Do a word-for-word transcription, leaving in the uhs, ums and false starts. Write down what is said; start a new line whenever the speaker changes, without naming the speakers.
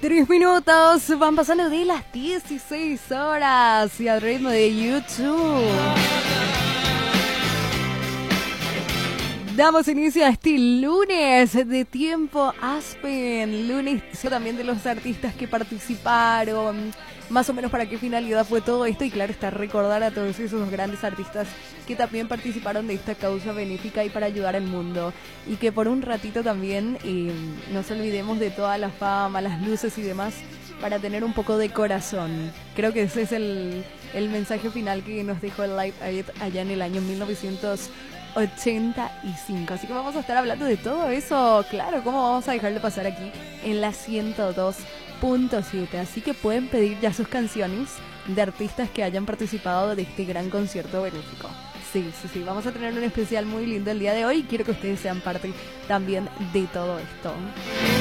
Tres minutos, van pasando de las dieciséis horas y al ritmo de YouTube. Damos inicio a este lunes de Tiempo Aspen, lunes también de los artistas que participaron, más o menos para qué finalidad fue todo esto y claro está recordar a todos esos grandes artistas que también participaron de esta causa benéfica y para ayudar al mundo y que por un ratito también eh, nos olvidemos de toda la fama, las luces y demás para tener un poco de corazón. Creo que ese es el, el mensaje final que nos dejó el Live Aid allá en el año mil novecientos ochenta y cinco. Así que vamos a estar hablando de todo eso. Claro, ¿cómo vamos a dejar de pasar aquí en la ciento dos punto siete? Así que pueden pedir ya sus canciones de artistas que hayan participado de este gran concierto benéfico. Sí, sí, sí. Vamos a tener un especial muy lindo el día de hoy y quiero que ustedes sean parte también de todo esto.